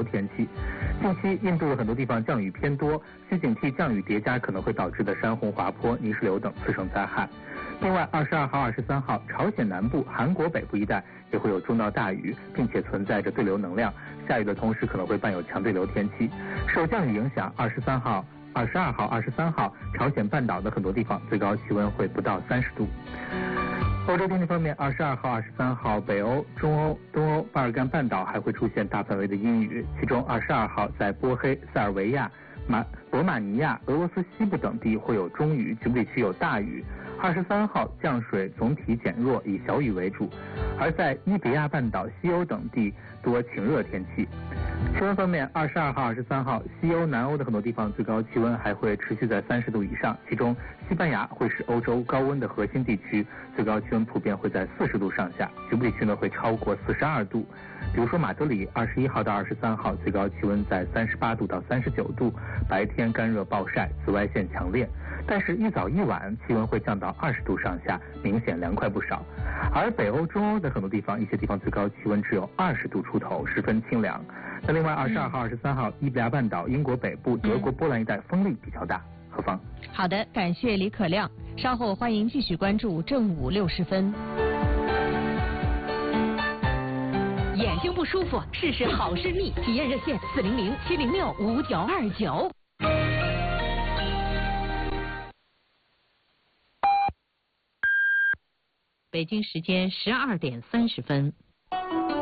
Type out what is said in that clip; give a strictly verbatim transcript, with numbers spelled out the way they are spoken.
天气。近期印度的很多地方降雨偏多，需警惕降雨叠加可能会导致的山洪、滑坡、泥石流等次生灾害。另外，二十二号、二十三号，朝鲜南部、韩国北部一带也会有中到大雨，并且存在着对流能量，下雨的同时可能会伴有强对流天气。受降雨影响，二十三号、二十二号、二十三号，朝鲜半岛的很多地方最高气温会不到三十度。欧洲天气方面，二十二号、二十三号，北欧、中欧、东欧、巴尔干半岛还会出现大范围的阴雨，其中二十二号在波黑、塞尔维亚、马罗马尼亚、俄罗斯西部等地会有中雨，局部地区有大雨。二十三号降水总体减弱，以小雨为主，而在伊比利亚半岛、西欧等地多晴热天气。气温方面，二十二号、二十三号，西欧、南欧的很多地方最高气温还会持续在三十度以上，其中西班牙会是欧洲高温的核心地区，最高气温普遍会在四十度上下，局部地区呢会超过四十二度。比如说马德里，二十一号到二十三号，最高气温在三十八度到三十九度，白天干热暴晒，紫外线强烈。但是，一早一晚气温会降到二十度上下，明显凉快不少。而北欧、中欧的很多地方，一些地方最高气温只有二十度出头，十分清凉。那另外，二十二号、二十三号，伊比利亚半岛、英国北部、德国、波兰一带风力比较大。何方？ 好的，感谢李可亮。稍后欢迎继续关注正午六十分。 眼睛不舒服，试试好视力，体验热线四零零七零六五九二九。 北京时间十二点三十分。